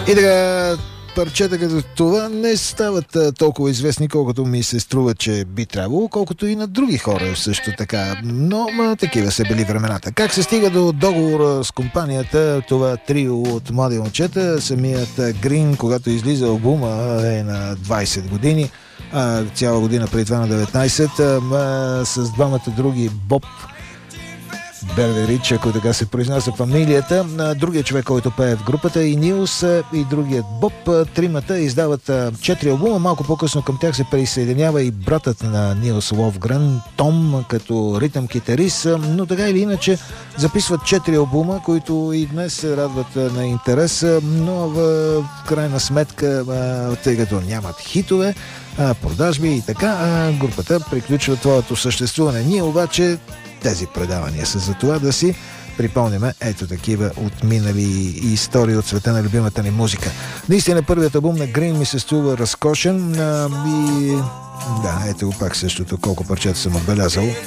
И така, парчета като това не стават толкова известни, колкото ми се струва, че би трябвало, колкото и на други хора също така. Но такива са били времената. Как се стига до договора с компанията, това трио от млади момчета, самият Green, когато излиза албума е на 20 години, цяла година преди това на 19, с двамата други Боб Берверич, ако така се произнася фамилията. Другият човек, който пее в групата, и Нилс, и другият Боб. Тримата издават 4 албума. Малко по-късно към тях се присъединява и братът на Нилс Ловгрен, Том, като ритъм-китарист, но така или иначе записват 4 албума, които и днес се радват на интерес, но в крайна сметка, тъй като нямат хитове, продажби и така, групата приключва твоето съществуване. Ние обаче тези предавания са за това да си припомняме ето такива отминали истории от света на любимата ни музика. Наистина първият албум на Green ми се струва разкошен и да, ето го пак същото, колко парчета съм отбелязал.